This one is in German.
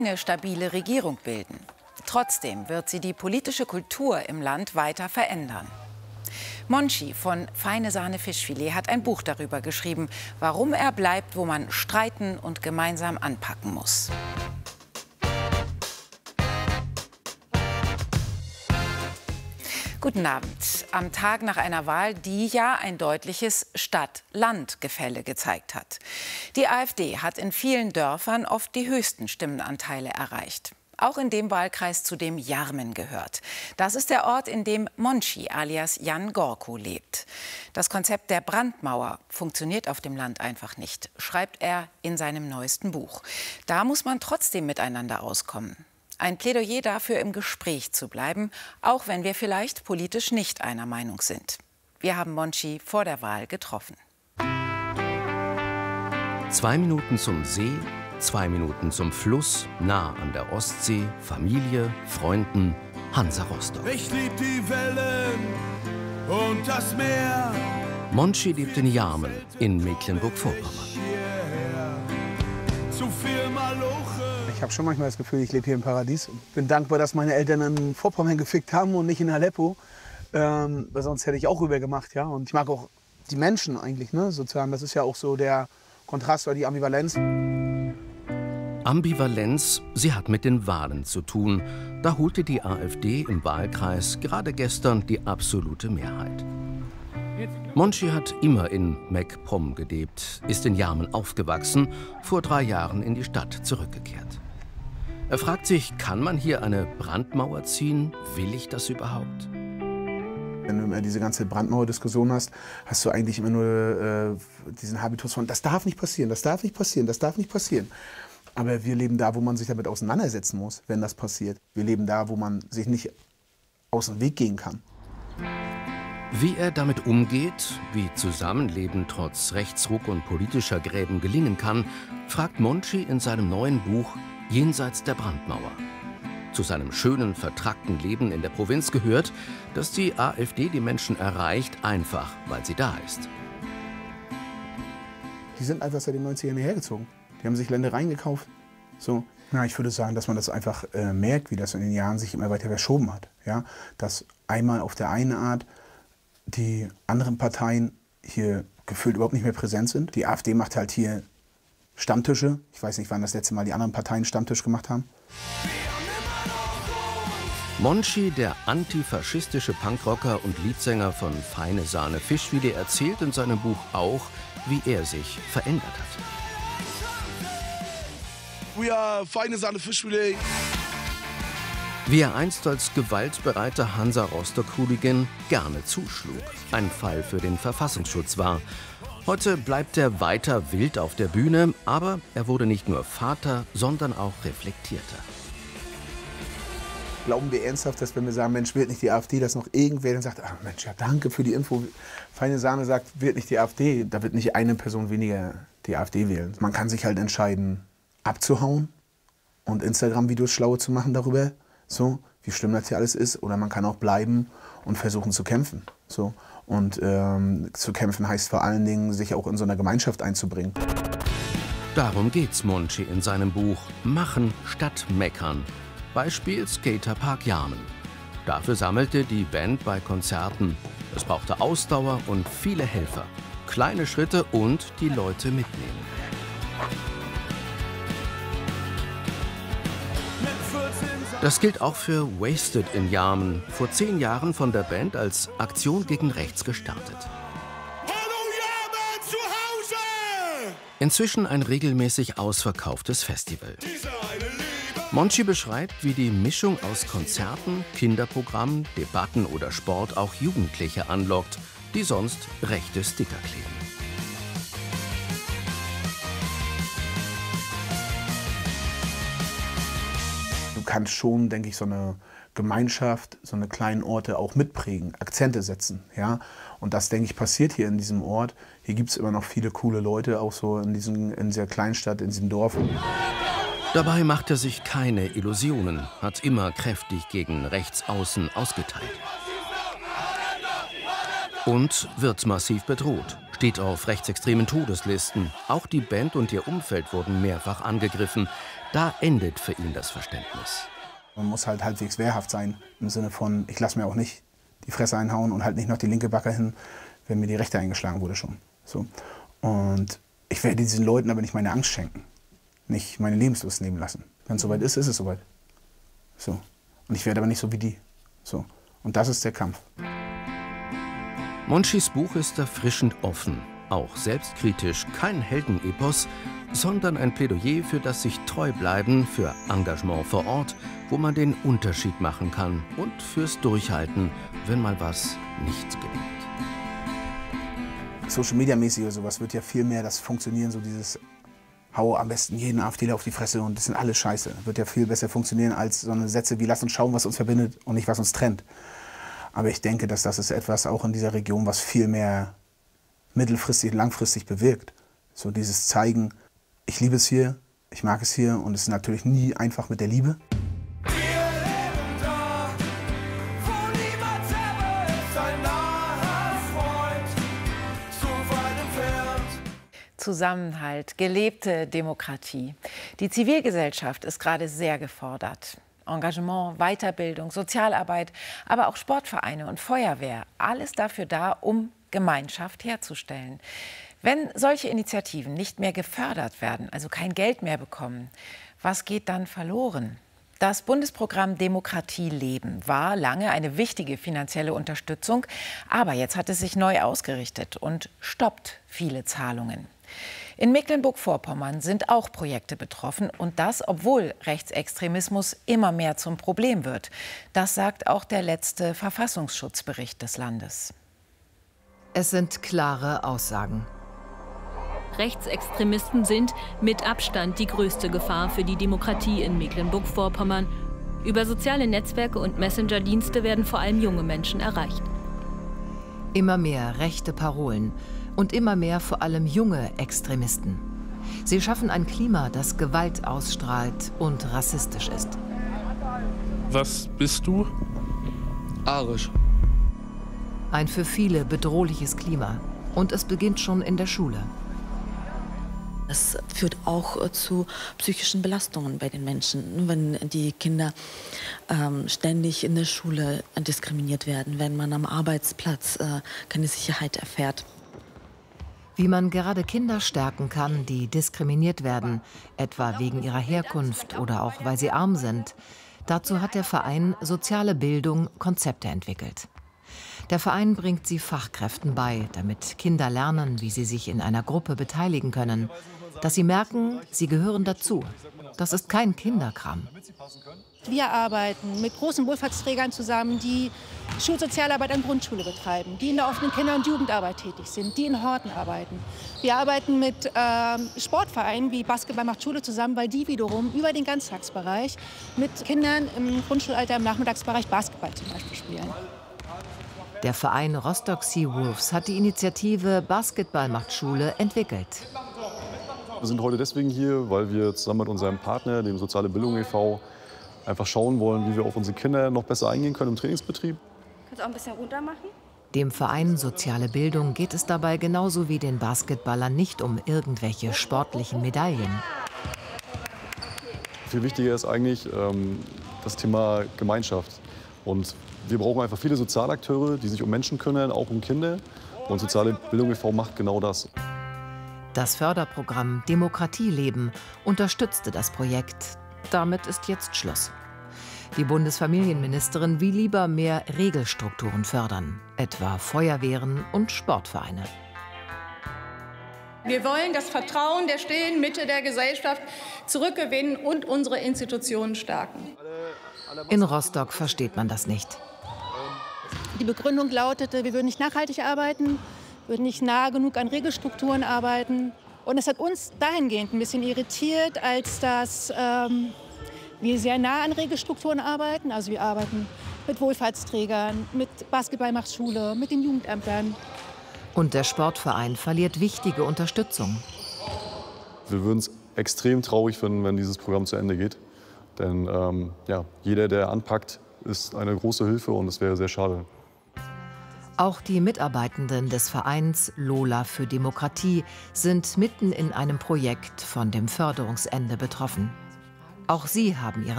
eine stabile Regierung bilden. Trotzdem wird sie die politische Kultur im Land weiter verändern. Monchi von Feine Sahne Fischfilet hat ein Buch darüber geschrieben, warum er bleibt, wo man streiten und gemeinsam anpacken muss. Guten Abend. Am Tag nach einer Wahl, die ja ein deutliches Stadt-Land-Gefälle gezeigt hat. Die AfD hat in vielen Dörfern oft die höchsten Stimmenanteile erreicht. Auch in dem Wahlkreis, zu dem Jarmen gehört. Das ist der Ort, in dem Monchi alias Jan Gorko lebt. Das Konzept der Brandmauer funktioniert auf dem Land einfach nicht, schreibt er in seinem neuesten Buch. Da muss man trotzdem miteinander auskommen. Ein Plädoyer dafür, im Gespräch zu bleiben, auch wenn wir vielleicht politisch nicht einer Meinung sind. Wir haben Monchi vor der Wahl getroffen. 2 Minuten zum See, 2 Minuten zum Fluss, nah an der Ostsee, Familie, Freunden, Hansa Rostock. Ich lieb die Wellen und das Meer. Monchi lebt in Jarmen in Mecklenburg-Vorpommern. Zu viel Maloche. Ich habe schon manchmal das Gefühl, ich lebe hier im Paradies. Bin dankbar, dass meine Eltern in Vorpommern gefickt haben und nicht in Aleppo. Weil sonst hätte ich auch rüber gemacht, ja. Und ich mag auch die Menschen eigentlich, ne, sozusagen. Das ist ja auch so der Kontrast oder die Ambivalenz. Ambivalenz, sie hat mit den Wahlen zu tun. Da holte die AfD im Wahlkreis gerade gestern die absolute Mehrheit. Monchi hat immer in MacPom gelebt, ist in Jarmen aufgewachsen, vor 3 Jahren in die Stadt zurückgekehrt. Er fragt sich, kann man hier eine Brandmauer ziehen? Will ich das überhaupt? Wenn du immer diese ganze Brandmauer-Diskussion hast, hast du eigentlich immer nur diesen Habitus von, das darf nicht passieren, das darf nicht passieren, das darf nicht passieren. Aber wir leben da, wo man sich damit auseinandersetzen muss, wenn das passiert. Wir leben da, wo man sich nicht aus dem Weg gehen kann. Wie er damit umgeht, wie Zusammenleben trotz Rechtsruck und politischer Gräben gelingen kann, fragt Monchi in seinem neuen Buch Jenseits der Brandmauer. Zu seinem schönen, vertrackten Leben in der Provinz gehört, dass die AfD die Menschen erreicht, einfach weil sie da ist. Die sind einfach seit den 90ern hergezogen. Die haben sich Ländereien gekauft. So. Ja, ich würde sagen, dass man das einfach merkt, wie das in den Jahren sich immer weiter verschoben hat. Ja? Dass einmal auf der einen Art die anderen Parteien hier gefühlt überhaupt nicht mehr präsent sind. Die AfD macht halt hier Stammtische. Ich weiß nicht, wann das letzte Mal die anderen Parteien Stammtisch gemacht haben. Monchi, der antifaschistische Punkrocker und Leadsänger von Feine Sahne Fischfilet, erzählt in seinem Buch auch, wie er sich verändert hat. We are Feine Sahne Fischfilet. Wie er einst als gewaltbereiter Hansa Rostock-Hooligan gerne zuschlug. Ein Fall für den Verfassungsschutz war. Heute bleibt er weiter wild auf der Bühne, aber er wurde nicht nur Vater, sondern auch reflektierter. Glauben wir ernsthaft, dass wenn wir sagen, Mensch, wählt nicht die AfD, dass noch irgendwer dann sagt, ach Mensch, ja, danke für die Info. Feine Sahne sagt, wählt nicht die AfD, da wird nicht eine Person weniger die AfD wählen. Man kann sich halt entscheiden, abzuhauen und Instagram-Videos schlaue zu machen darüber, so, wie schlimm das hier alles ist. Oder man kann auch bleiben und versuchen zu kämpfen. So. Und zu kämpfen heißt vor allen Dingen, sich auch in so einer Gemeinschaft einzubringen. Darum geht's Monchi in seinem Buch Machen statt Meckern. Beispiel Skaterpark Jarmen. Dafür sammelte die Band bei Konzerten. Es brauchte Ausdauer und viele Helfer. Kleine Schritte und die Leute mitnehmen. Das gilt auch für Wasted in Jarmen, vor 10 Jahren von der Band als Aktion gegen Rechts gestartet. Hallo Jarmen zu Hause! Inzwischen ein regelmäßig ausverkauftes Festival. Monchi beschreibt, wie die Mischung aus Konzerten, Kinderprogrammen, Debatten oder Sport auch Jugendliche anlockt, die sonst rechte Sticker kleben. Du kannst schon, denke ich, so eine Gemeinschaft, so eine kleinen Orte auch mitprägen, Akzente setzen. Ja? Und das, denke ich, passiert hier in diesem Ort. Hier gibt es immer noch viele coole Leute, auch so in dieser Kleinstadt, in diesem Dorf. Dabei macht er sich keine Illusionen, hat immer kräftig gegen Rechtsaußen ausgeteilt. Und wird massiv bedroht, steht auf rechtsextremen Todeslisten. Auch die Band und ihr Umfeld wurden mehrfach angegriffen. Da endet für ihn das Verständnis. Man muss halt halbwegs wehrhaft sein, im Sinne von, ich lasse mir auch nicht die Fresse einhauen und halt nicht noch die linke Backe hin, wenn mir die rechte eingeschlagen wurde schon. So. Und ich werde diesen Leuten aber nicht meine Angst schenken, nicht meine Lebenslust nehmen lassen. Wenn es soweit ist, ist es soweit. So. Und ich werde aber nicht so wie die. So. Und das ist der Kampf. Monchis Buch ist erfrischend offen, auch selbstkritisch, kein Heldenepos, sondern ein Plädoyer für das sich treu bleiben, für Engagement vor Ort, wo man den Unterschied machen kann, und fürs Durchhalten, wenn mal was nichts gelingt. Social Media mäßig oder sowas wird ja viel mehr das Funktionieren, so dieses hau am besten jeden AfDler auf die Fresse und das sind alles Scheiße. Wird ja viel besser funktionieren als so eine Sätze wie lass uns schauen, was uns verbindet und nicht was uns trennt. Aber ich denke, dass das ist etwas auch in dieser Region, was viel mehr mittelfristig, langfristig bewirkt. So dieses Zeigen, ich liebe es hier, ich mag es hier und es ist natürlich nie einfach mit der Liebe. Zusammenhalt, gelebte Demokratie. Die Zivilgesellschaft ist gerade sehr gefordert. Engagement, Weiterbildung, Sozialarbeit, aber auch Sportvereine und Feuerwehr. Alles dafür da, um Gemeinschaft herzustellen. Wenn solche Initiativen nicht mehr gefördert werden, also kein Geld mehr bekommen, was geht dann verloren? Das Bundesprogramm Demokratie leben war lange eine wichtige finanzielle Unterstützung, aber jetzt hat es sich neu ausgerichtet und stoppt viele Zahlungen. In Mecklenburg-Vorpommern sind auch Projekte betroffen und das, obwohl Rechtsextremismus immer mehr zum Problem wird. Das sagt auch der letzte Verfassungsschutzbericht des Landes. Es sind klare Aussagen. Rechtsextremisten sind mit Abstand die größte Gefahr für die Demokratie in Mecklenburg-Vorpommern. Über soziale Netzwerke und Messenger-Dienste werden vor allem junge Menschen erreicht. Immer mehr rechte Parolen und immer mehr vor allem junge Extremisten. Sie schaffen ein Klima, das Gewalt ausstrahlt und rassistisch ist. Was bist du? Arisch. Ein für viele bedrohliches Klima. Und es beginnt schon in der Schule. Es führt auch zu psychischen Belastungen bei den Menschen, wenn die Kinder ständig in der Schule diskriminiert werden, wenn man am Arbeitsplatz keine Sicherheit erfährt. Wie man gerade Kinder stärken kann, die diskriminiert werden, etwa wegen ihrer Herkunft oder auch weil sie arm sind. Dazu hat der Verein Soziale Bildung Konzepte entwickelt. Der Verein bringt sie Fachkräften bei, damit Kinder lernen, wie sie sich in einer Gruppe beteiligen können. Dass sie merken, sie gehören dazu. Das ist kein Kinderkram. Wir arbeiten mit großen Wohlfahrtsträgern zusammen, die Schulsozialarbeit an Grundschule betreiben, die in der offenen Kinder- und Jugendarbeit tätig sind, die in Horten arbeiten. Wir arbeiten mit Sportvereinen wie Basketball macht Schule zusammen, weil die wiederum über den Ganztagsbereich mit Kindern im Grundschulalter im Nachmittagsbereich Basketball zum Beispiel spielen. Der Verein Rostock Seawolves hat die Initiative Basketball macht Schule entwickelt. Wir sind heute deswegen hier, weil wir zusammen mit unserem Partner, dem Soziale Bildung e.V., einfach schauen wollen, wie wir auf unsere Kinder noch besser eingehen können im Trainingsbetrieb. Kannst du auch ein bisschen runter machen? Dem Verein Soziale Bildung geht es dabei genauso wie den Basketballern nicht um irgendwelche sportlichen Medaillen. Viel wichtiger ist eigentlich das Thema Gemeinschaft. Und wir brauchen einfach viele Sozialakteure, die sich um Menschen kümmern, auch um Kinder. Und Soziale Bildung e.V. macht genau das. Das Förderprogramm Demokratie leben unterstützte das Projekt. Damit ist jetzt Schluss. Die Bundesfamilienministerin will lieber mehr Regelstrukturen fördern, etwa Feuerwehren und Sportvereine. Wir wollen das Vertrauen der stillen Mitte der Gesellschaft zurückgewinnen und unsere Institutionen stärken. In Rostock versteht man das nicht. Die Begründung lautete, wir würden nicht nachhaltig arbeiten, würden nicht nah genug an Regelstrukturen arbeiten. Und es hat uns dahingehend ein bisschen irritiert, als dass wir sehr nah an Regelstrukturen arbeiten. Also wir arbeiten mit Wohlfahrtsträgern, mit Basketball macht Schule, mit den Jugendämtern. Und der Sportverein verliert wichtige Unterstützung. Wir würden es extrem traurig finden, wenn dieses Programm zu Ende geht. Denn jeder, der anpackt, ist eine große Hilfe und es wäre sehr schade. Auch die Mitarbeitenden des Vereins Lola für Demokratie sind mitten in einem Projekt von dem Förderungsende betroffen. Auch sie haben ihren